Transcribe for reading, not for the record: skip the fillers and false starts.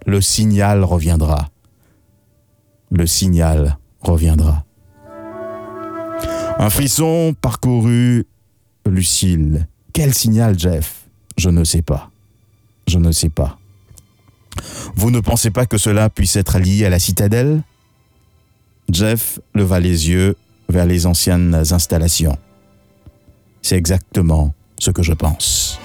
Le signal reviendra. Le signal reviendra. Un frisson parcourut Lucille. Quel signal, Jeff? Je ne sais pas. Je ne sais pas. Vous ne pensez pas que cela puisse être lié à la citadelle? Jeff leva les yeux vers les anciennes installations. C'est exactement ce que je pense.